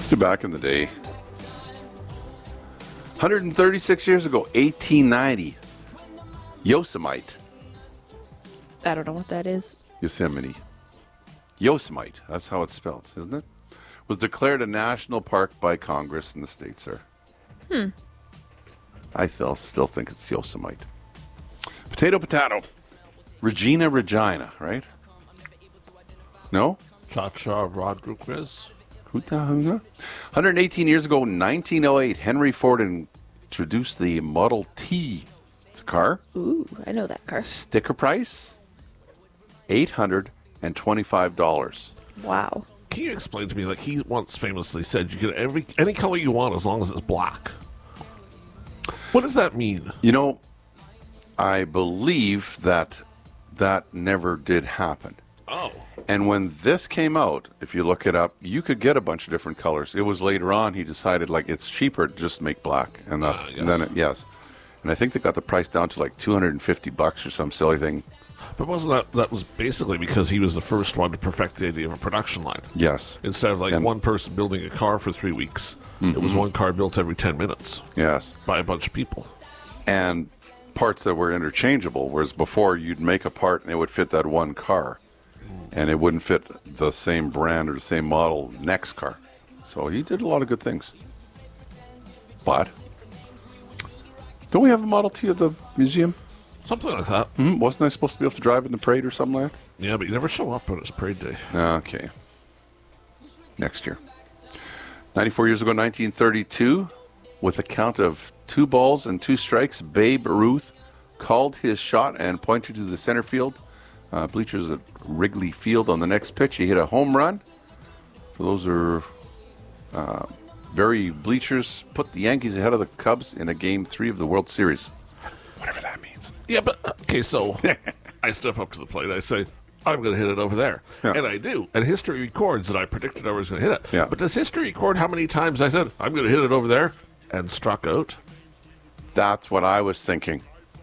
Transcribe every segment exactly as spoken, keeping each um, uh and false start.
Used to back in the day. one hundred thirty-six years ago, eighteen ninety. Yosemite. I don't know what that is. Yosemite. Yosemite. That's how it's spelled, isn't it? Was declared a national park by Congress in the state, sir. Hmm. I still, still think it's Yosemite. Potato, potato. Regina, Regina, right? No? Cha-Cha Rodriguez. one hundred eighteen years ago, nineteen oh eight, Henry Ford introduced the Model T. It's a car. Ooh, I know that car. Sticker price, eight hundred twenty-five dollars. Wow. Can you explain to me, like he once famously said, you get every any color you want as long as it's black. What does that mean? You know, I believe that that never did happen. Oh. And when this came out, if you look it up, you could get a bunch of different colors. It was later on he decided, like, it's cheaper to just make black. And, that's, Uh, yes. and then, it, yes. And I think they got the price down to like two hundred fifty bucks or some silly thing. But wasn't that, that was basically because he was the first one to perfect the idea of a production line. Yes. Instead of like And- one person building a car for three weeks, it was Mhm. one car built every ten minutes Yes. by a bunch of people. And parts that were interchangeable, whereas before you'd make a part and it would fit that one car. And it wouldn't fit the same brand or the same model next car. So he did a lot of good things. But don't we have a Model T at the museum? Something like that. Hmm? Wasn't I supposed to be able to drive in the parade or something like that? Yeah, but you never show up when it's parade day. Okay. Next year. ninety-four years ago, nineteen thirty-two, with a count of two balls and two strikes, Babe Ruth called his shot and pointed to the center field. Uh, bleachers at Wrigley Field on the next pitch. He hit a home run. For those are uh, very bleachers, put the Yankees ahead of the Cubs in a game three of the World Series. Whatever that means. Yeah, but, okay, so I step up to the plate. I say, I'm going to hit it over there. Yeah. And I do. And history records that I predicted I was going to hit it. Yeah. But does history record how many times I said, I'm going to hit it over there, and struck out? That's what I was thinking.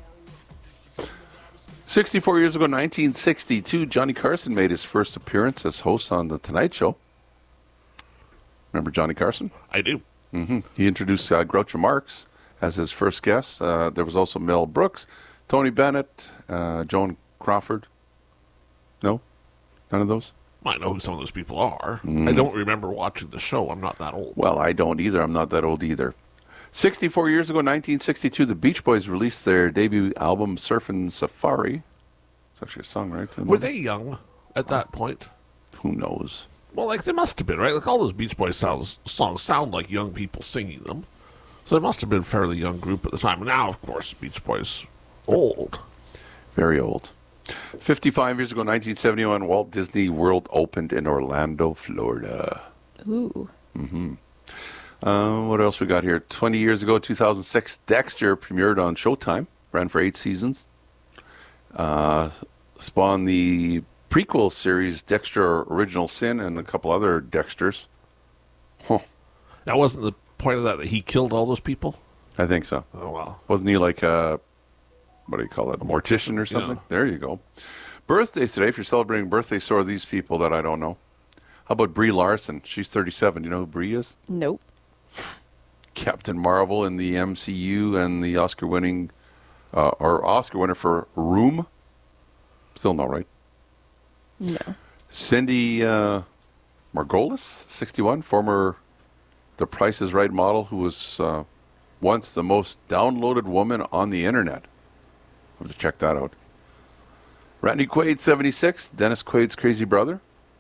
sixty-four years ago, nineteen sixty-two, Johnny Carson made his first appearance as host on The Tonight Show. Remember Johnny Carson? I do. Mm-hmm. He introduced uh, Groucho Marx as his first guest. Uh, there was also Mel Brooks, Tony Bennett, uh, Joan Crawford. No? None of those? I know who some of those people are. Mm. I don't remember watching the show. I'm not that old. Well, I don't either. I'm not that old either. sixty-four years ago, nineteen sixty-two, the Beach Boys released their debut album, Surfin' Safari. It's actually a song, right? Were they young at that point? Who knows? Well, like, they must have been, right? Like, all those Beach Boys sounds, songs sound like young people singing them. So they must have been a fairly young group at the time. Now, of course, Beach Boys, old. Very old. fifty-five years ago, nineteen seventy-one, Walt Disney World opened in Orlando, Florida. Ooh. Mm-hmm. Uh, what else we got here? twenty years ago, two thousand six, Dexter premiered on Showtime. Ran for eight seasons. Uh, spawned the prequel series, Dexter Original Sin, and a couple other Dexters. Huh. Now, wasn't the point of that that he killed all those people? I think so. Oh, wow. Wasn't he like a, what do you call it, a mortician or something? Yeah. There you go. Birthdays today. If you're celebrating birthdays, so are these people that I don't know. How about Brie Larson? She's thirty-seven. Do you know who Brie is? Nope. Captain Marvel in the M C U and the Oscar-winning, uh, or Oscar winner for Room. Still no, right? No. Cindy uh, Margolis, sixty-one, former The Price is Right model, who was uh, once the most downloaded woman on the internet. I'll have to check that out. Randy Quaid, seventy-six, Dennis Quaid's crazy brother.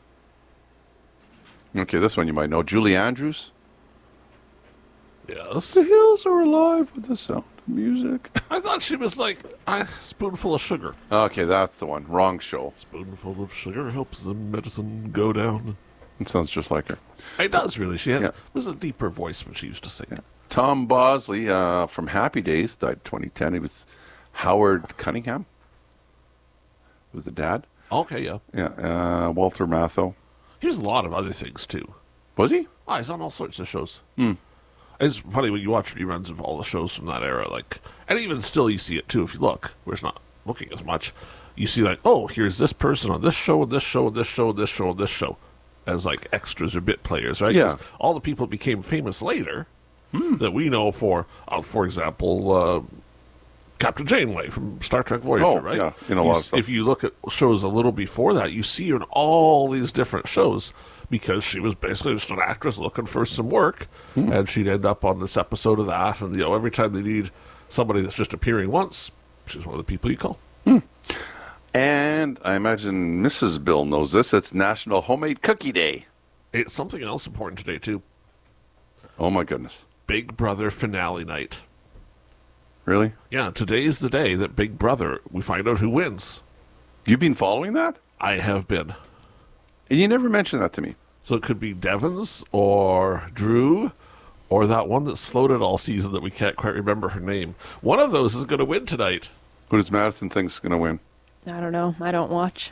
Okay, this one you might know. Julie Andrews. Yes. The hills are alive with the sound of music. I thought she was like a spoonful of sugar. Okay, that's the one. Wrong show. Spoonful of sugar helps the medicine go down. It sounds just like her. It does, really. She had, Yeah. was a deeper voice when she used to sing. Yeah. Tom Bosley uh, from Happy Days died in twenty ten. He was Howard Cunningham. He was the dad. Okay, yeah. Yeah. Uh, Walter Matthau. He was a lot of other things, too. Was he? Oh, he's on all sorts of shows. Hmm. It's funny when you watch reruns of all the shows from that era, like, and even still you see it too if you look, where it's not looking as much. You see like, oh, here's this person on this show, and this show, and this show, and this show, and this show. as like extras or bit players, right? Yeah. 'Cause all the people became famous later that we know for, uh, for example, uh, Captain Janeway from Star Trek Voyager, Oh, right? yeah, in a You lot of s- stuff. If you look at shows a little before that, you see her in all these different shows because she was basically just an actress looking for some work, Hmm. and she'd end up on this episode of that. And you know, every time they need somebody that's just appearing once, she's one of the people you call. And I imagine Missus Bill knows this. It's National Homemade Cookie Day. It's something else important today too. Oh, my goodness. Big Brother finale night. Really? Yeah, today's the day that Big Brother, we find out who wins. You've been following that? I have been. And you never mentioned that to me. So it could be Devons or Drew or that one that's floated all season that we can't quite remember her name. One of those is going to win tonight. Who does Madison think is going to win? I don't know. I don't watch.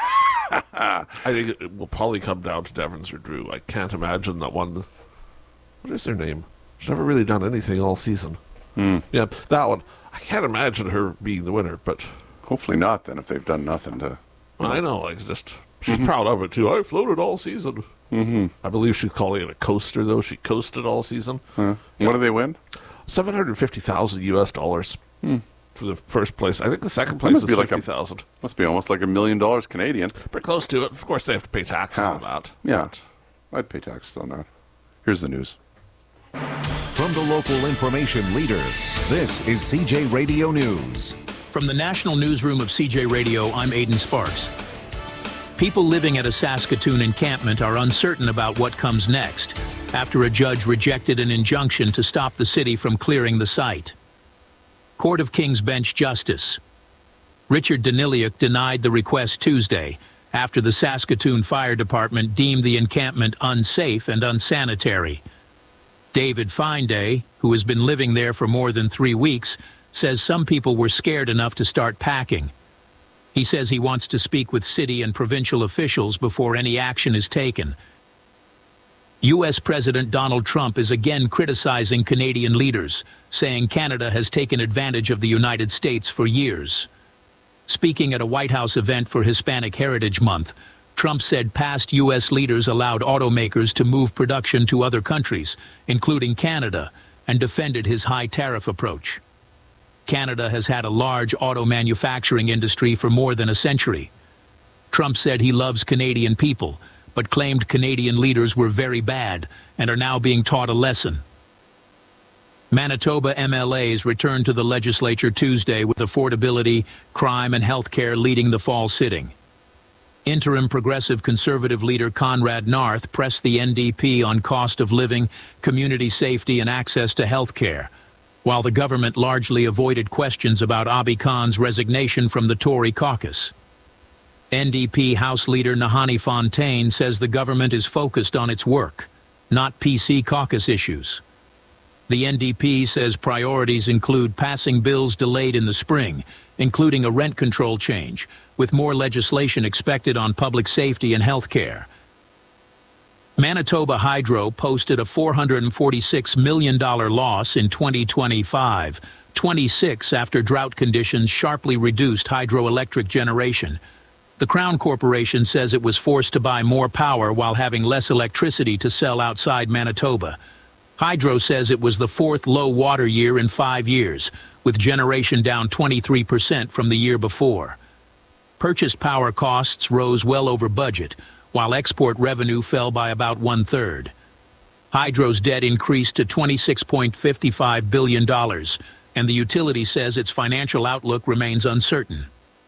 I think it will probably come down to Devons or Drew. I can't imagine that one. What is their name? She's never really done anything all season. Yeah, that one. I can't imagine her being the winner, but Hopefully not, then, if they've done nothing to... I know, like, just she's proud of it too. I floated all season. Mm-hmm. I believe she's calling it a coaster, though. She coasted all season. Huh? What do they win? Seven hundred fifty thousand U S dollars for the first place. I think the second place must is be like a- fifty thousand. Must be almost like a million dollars Canadian. Pretty close to it. Of course, they have to pay taxes on that. Yeah, I'd pay taxes on that. Here's the news. From the local information leader, this is C J Radio News. From the National Newsroom of C J Radio, I'm Aidan Sparks. People living at a Saskatoon encampment are uncertain about what comes next after a judge rejected an injunction to stop the city from clearing the site. Court of King's Bench Justice Richard Daniliuk denied the request Tuesday after the Saskatoon Fire Department deemed the encampment unsafe and unsanitary. David Finday, who has been living there for more than three weeks, says some people were scared enough to start packing. He says he wants to speak with city and provincial officials before any action is taken. U S President Donald Trump is again criticizing Canadian leaders, saying Canada has taken advantage of the United States for years. Speaking at a White House event for Hispanic Heritage Month, Trump said past U S leaders allowed automakers to move production to other countries, including Canada, and defended his high tariff approach. Canada has had a large auto manufacturing industry for more than a century. Trump said he loves Canadian people, but claimed Canadian leaders were very bad and are now being taught a lesson. Manitoba M L As returned to the legislature Tuesday with affordability, crime, and health care leading the fall sitting. Interim Progressive Conservative leader Conrad Narth pressed the N D P on cost of living, community safety, and access to health care, while the government largely avoided questions about Abi Khan's resignation from the Tory caucus. N D P House Leader Nahani Fontaine says the government is focused on its work, not P C caucus issues. The N D P says priorities include passing bills delayed in the spring, including a rent control change, with more legislation expected on public safety and health care. Manitoba Hydro posted a four hundred forty-six million dollars loss in twenty twenty-five, twenty-six after drought conditions sharply reduced hydroelectric generation. The Crown Corporation says it was forced to buy more power while having less electricity to sell outside Manitoba. Hydro says it was the fourth low water year in five years, with generation down twenty-three percent from the year before. Purchased power costs rose well over budget, while export revenue fell by about one-third. Hydro's debt increased to twenty-six point five five billion dollars, and the utility says its financial outlook remains uncertain.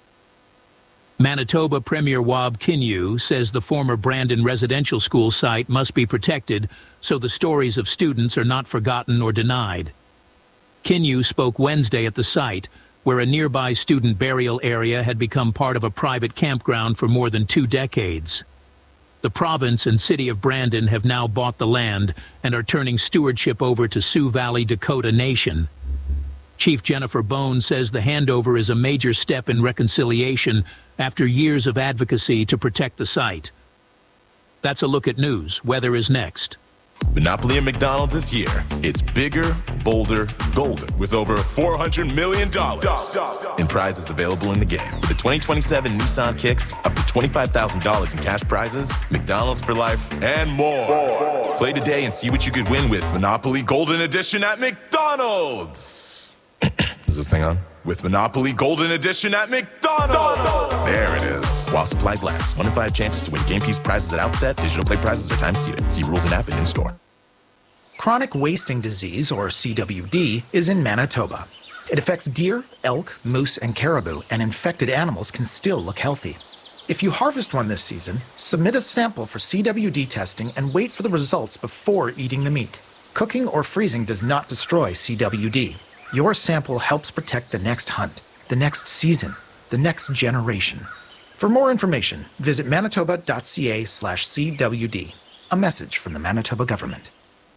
Manitoba Premier Wab Kinew says the former Brandon Residential School site must be protected so the stories of students are not forgotten or denied. Kinew spoke Wednesday at the site, where a nearby student burial area had become part of a private campground for more than two decades. The province and city of Brandon have now bought the land and are turning stewardship over to Sioux Valley Dakota Nation. Chief Jennifer Bone says the handover is a major step in reconciliation after years of advocacy to protect the site. That's a look at news. Weather is next. Monopoly at McDonald's is here. It's bigger, bolder, golden, with over four hundred million dollars in prizes available in the game. With the twenty twenty-seven Nissan Kicks, up to twenty-five thousand dollars in cash prizes, McDonald's for life, and more. Play today and see what you could win with Monopoly Golden Edition at McDonald's. Is this thing on? With Monopoly Golden Edition at McDonald's. There it is. While supplies last. One in five chances to win game piece prizes at outset. Digital play prizes are time seated. See rules and app and in-store. Chronic wasting disease, or C W D, is in Manitoba. It affects deer, elk, moose, and caribou, and infected animals can still look healthy. If you harvest one this season, submit a sample for C W D testing and wait for the results before eating the meat. Cooking or freezing does not destroy C W D. Your sample helps protect the next hunt, the next season, the next generation. For more information, visit manitoba.ca slash CWD. A message from the Manitoba government.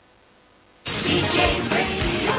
C J Radio,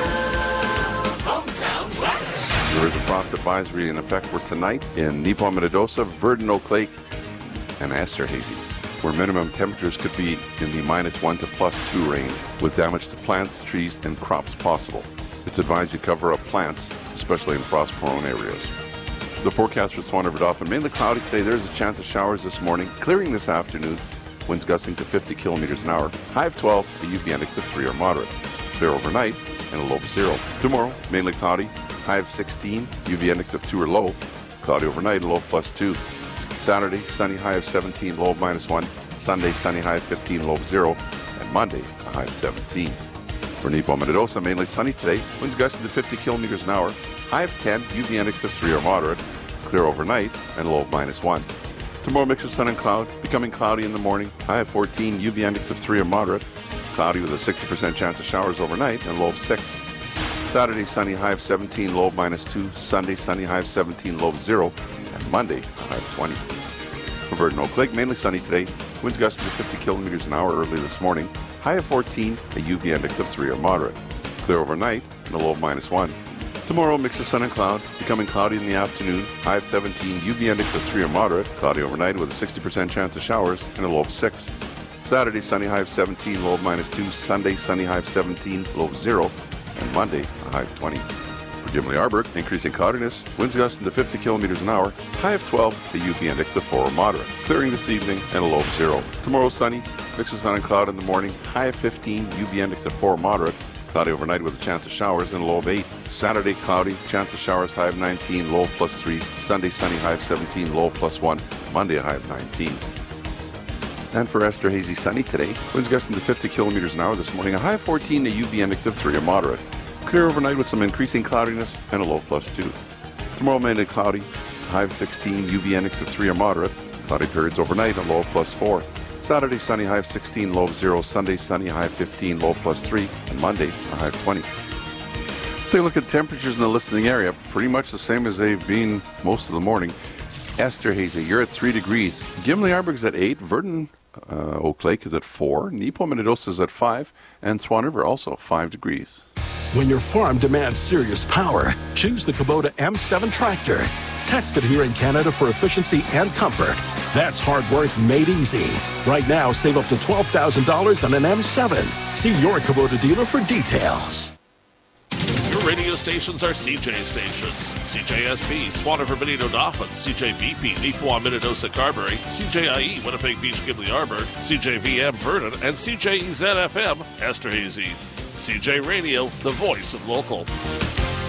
Hometown West. There is a frost advisory in effect for tonight in Neepawa, Minnedosa, Verdun, Oak Lake, and Esterhazy, where minimum temperatures could be in the minus one to plus two range, with damage to plants, trees, and crops possible. It's advised you cover up plants, especially in frost-prone areas. The forecast for Swan River Dauphin, mainly cloudy today. There's a chance of showers this morning, clearing this afternoon. Winds gusting to fifty kilometers an hour. High of twelve, a U V index of three or moderate. Clear overnight and a low of zero. Tomorrow, mainly cloudy. High of sixteen, U V index of two or low. Cloudy overnight, a low of plus two. Saturday, sunny, high of seventeen, low of minus one. Sunday, sunny, high of fifteen, low of zero. And Monday, a high of seventeen. For Neepawa, Minnedosa, mainly sunny today. Winds gusting to fifty kilometers an hour. High of ten, U V index of three or moderate. Clear overnight and a low of minus one. Tomorrow, mix of sun and cloud, becoming cloudy in the morning. High of fourteen, U V index of three or moderate. Cloudy with a sixty percent chance of showers overnight and low of six. Saturday, sunny, high of seventeen, low of minus two. Sunday, sunny, high of seventeen, low of zero. And Monday, a high of twenty. For Verdun, Oak Lake, mainly sunny today. Winds gusting to fifty kilometers an hour early this morning. High of fourteen, a U V index of three or moderate. Clear overnight and a low of minus one. Tomorrow, mix of sun and cloud, becoming cloudy in the afternoon. High of seventeen, U V index of three or moderate. Cloudy overnight with a sixty percent chance of showers and a low of six. Saturday, sunny, high of seventeen, low of minus two. Sunday, sunny, high of seventeen, low of zero. And Monday, a high of twenty. For Gimli Arbor, increasing cloudiness, winds gusting to fifty kilometers an hour. High of twelve, the U V index of four or moderate. Clearing this evening and a low of zero. Tomorrow, sunny, mix of sun and cloud in the morning. High of fifteen, U V index of four or moderate. Cloudy overnight with a chance of showers and a low of eight. Saturday, cloudy, chance of showers, high of nineteen, low of plus three. Sunday, sunny, high of seventeen, low of plus one. Monday, a high of nineteen. And for Esterhazy, sunny today. Winds gusting to fifty kilometers an hour this morning. A high of fourteen, a U V index of three or moderate. Clear overnight with some increasing cloudiness and a low of plus two. Tomorrow, mainly cloudy. High of sixteen, U V index of three or moderate. Cloudy periods overnight, a low of plus four. Saturday, sunny, high of sixteen, low of zero. Sunday, sunny, high of fifteen, low of plus three. And Monday, a high of twenty. Let's take a look at temperatures in the listening area. Pretty much the same as they've been most of the morning. Esterhazy, you're at three degrees. Gimli Arbor is at eight. Verdun, uh, Oak Lake is at four. Neepawa, Minnedosa is at five. And Swan River also five degrees. When your farm demands serious power, choose the Kubota M seven tractor. Tested here in Canada for efficiency and comfort. That's hard work made easy. Right now, save up to twelve thousand dollars on an M seven. See your Kubota dealer for details. Your radio stations are C J stations. C J S B, Swan River, Benito, Dauphin. C J B P, Neepawa, Minnedosa, Carberry. C J I E, Winnipeg Beach, Gimli Arbor. C J V M, Verdun. And C J E Z F M, Esterhazy. C J Radio, the voice of local.